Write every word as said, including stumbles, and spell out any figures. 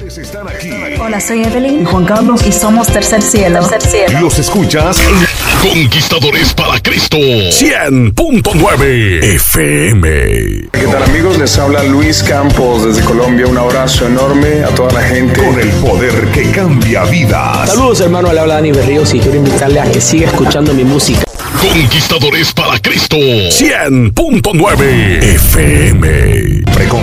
mejores están aquí. Hola, soy Evelyn y Juan Carlos y somos Tercer Cielo. Tercer Cielo. Los escuchas en Conquistadores para Cristo cien punto nueve F M. ¿Qué tal, amigos? Les habla Luis Campos desde Colombia. Un abrazo enorme a toda la gente. Con el poder que cambia vidas. Saludos, hermano. Le habla Dani Berríos y quiero invitarle a que siga escuchando mi música. Conquistadores para Cristo cien punto nueve F M.